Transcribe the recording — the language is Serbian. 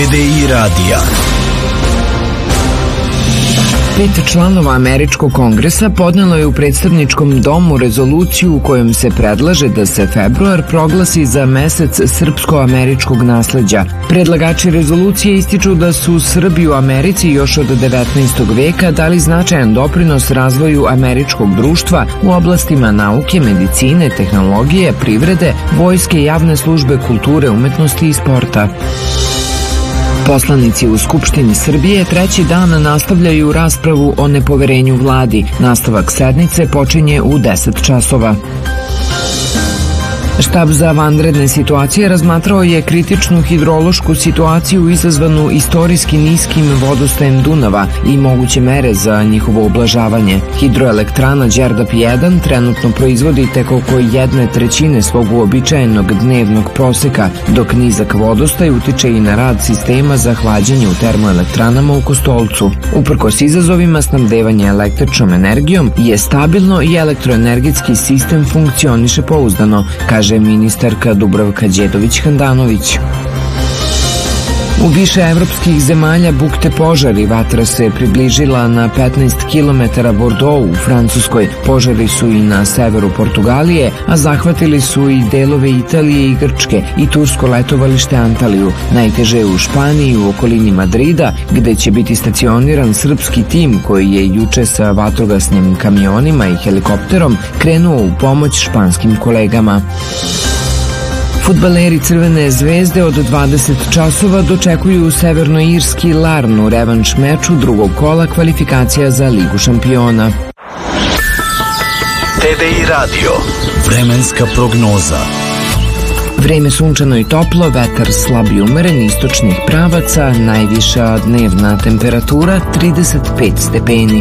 TVI radija. 5 članova Američkog kongresa podnelo je u predstavničkom domu rezoluciju u kojom se predlaže da se februar proglasi za mesec srpsko-američkog nasleđa. Predlagači rezolucije ističu da su Srbi u Americi još od 19. veka dali značajan doprinos razvoju američkog društva u oblastima nauke, medicine, tehnologije, privrede, vojske, javne službe, kulture, umetnosti i sporta. Poslanici u Skupštini Srbije treći dan nastavljaju raspravu o nepoverenju vladi. Nastavak sednice počinje u 10 časova. Štab za vanredne situacije razmatrao je kritičnu hidrološku situaciju izazvanu istorijski niskim vodostajem Dunava i moguće mere za njihovo ublažavanje. Hidroelektrana Đerdap 1 trenutno proizvodi tek oko 1/3 svog uobičajenog dnevnog proseka, dok nizak vodostaj utiče i na rad sistema za hlađenje u termoelektranama u Kostolcu. Uprkos izazovima, snabdevanje električnom energijom je stabilno i elektroenergetski sistem funkcioniše pouzdano, kaže ministarka Dubravka Đedović-Handanović. U više evropskih zemalja bukte požari, vatra se približila na 15 km Bordeaux u Francuskoj. Požari su i na severu Portugalije, a zahvatili su i delove Italije i Grčke i tursko letovalište Antaliju. Najteže je u Španiji, u okolini Madrida, gde će biti stacioniran srpski tim koji je juče sa vatrogasnim kamionima i helikopterom krenuo u pomoć španskim kolegama. Fudbaleri Crvene zvezde od 20 časova dočekuju severnoirski Larn u revanš meču drugog kola kvalifikacija za Ligu šampiona. TVI radio. Vremenska prognoza. Vreme sunčano i toplo, vetar slab i umeren istočnih pravaca, najviša dnevna temperatura 35 stepeni.